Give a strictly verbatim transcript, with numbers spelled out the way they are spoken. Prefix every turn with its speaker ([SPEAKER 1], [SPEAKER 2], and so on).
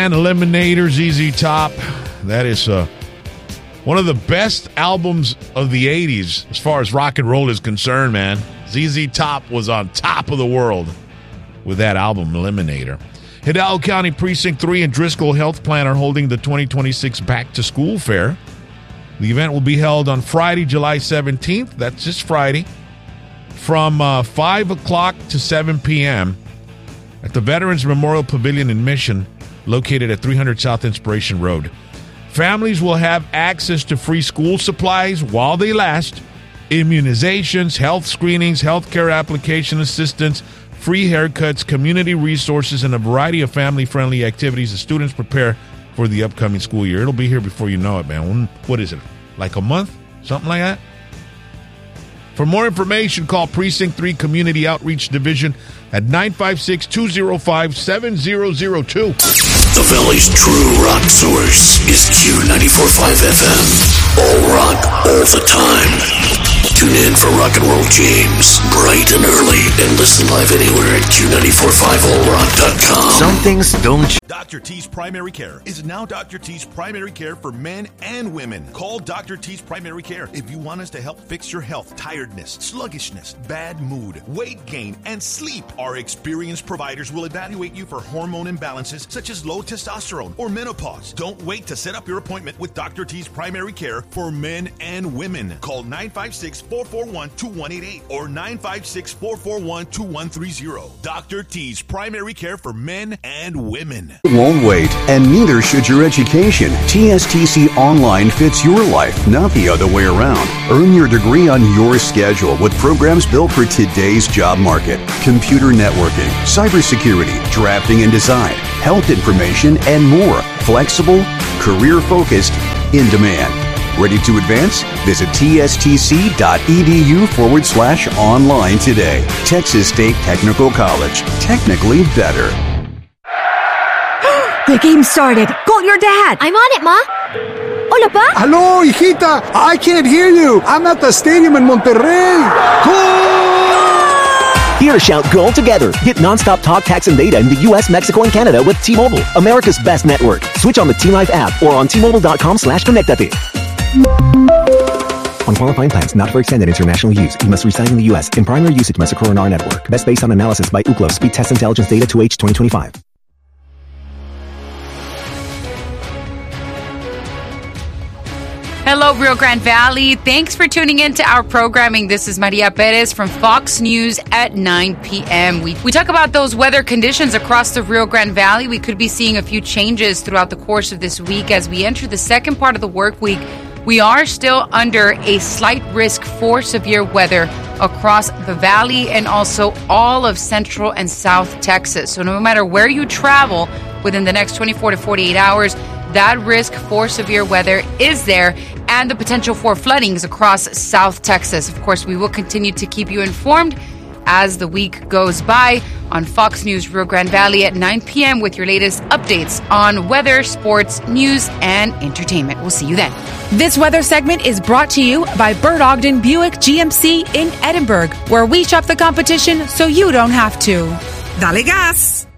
[SPEAKER 1] And Eliminator, Z Z Top. That is uh, one of the best albums of the eighties as far as rock and roll is concerned, man. Z Z Top was on top of the world with that album, Eliminator. Hidalgo County Precinct three and Driscoll Health Plan are holding the twenty twenty-six Back to School Fair. The event will be held on Friday, July seventeenth. That's this Friday, from uh, five o'clock to seven p.m. at the Veterans Memorial Pavilion in Mission, located at three hundred South Inspiration Road. Families will have access to free school supplies while they last, immunizations, health screenings, healthcare application assistance, free haircuts, community resources, and a variety of family-friendly activities as students prepare for the upcoming school year. It'll be here before you know it, man. When, what is it, like a month? Something like that? For more information, call Precinct three Community Outreach Division at nine five six, two oh five, seven oh oh two.
[SPEAKER 2] The Valley's true rock source is Q ninety-four point five F M. All rock, all the time. Tune in for Rock and Roll James, bright and early, and listen live anywhere at Q nine four five all rock dot com.
[SPEAKER 3] Some things don't...
[SPEAKER 4] Doctor T's Primary Care is now Doctor T's Primary Care for men and women. Call Doctor T's Primary Care if you want us to help fix your health, tiredness, sluggishness, bad mood, weight gain, and sleep. Our experienced providers will evaluate you for hormone imbalances such as low testosterone or menopause. Don't wait to set up your appointment with Doctor T's Primary Care for men and women. Call nine five six, four four one, two one eight eight or nine five six, four four one, two one three zero. Doctor T's Primary Care for men and women.
[SPEAKER 5] Won't wait, and neither should your education. T S T C Online fits your life, not the other way around. Earn your degree on your schedule with programs built for today's job market. Computer networking, cybersecurity, drafting and design, health information, and more. Flexible, career-focused, in demand. Ready to advance? Visit tstc.edu forward slash online today. Texas State Technical College. Technically better.
[SPEAKER 6] The game started. Call your dad.
[SPEAKER 7] I'm on it, Ma. Hola, Pa.
[SPEAKER 8] Hello, hijita. I can't hear you. I'm at the stadium in Monterrey. Goal!
[SPEAKER 9] Here, shout goal together. Get nonstop talk, text, and data in the U S, Mexico, and Canada with T-Mobile, America's best network. Switch on the T-Life app or on T-Mobile.com slash connectate. On qualifying plans, not for extended international use. You must reside in the U S. In primary usage must occur on our network. Best based on analysis by Ookla. Speed test intelligence data to H twenty twenty-five.
[SPEAKER 10] Hello, Rio Grande Valley. Thanks for tuning in to our programming. This is Maria Perez from Fox News at nine p.m. We, we talk about those weather conditions across the Rio Grande Valley. We could be seeing a few changes throughout the course of this week. As we enter the second part of the work week, we are still under a slight risk for severe weather across the valley and also all of central and south Texas. So no matter where you travel within the next twenty-four to forty-eight hours, that risk for severe weather is there, and the potential for floodings across South Texas. Of course, we will continue to keep you informed as the week goes by on Fox News Rio Grande Valley at nine p.m. with your latest updates on weather, sports, news, and entertainment. We'll see you then.
[SPEAKER 6] This weather segment is brought to you by Bert Ogden Buick G M C in Edinburg, where we shop the competition so you don't have to. Dale gas!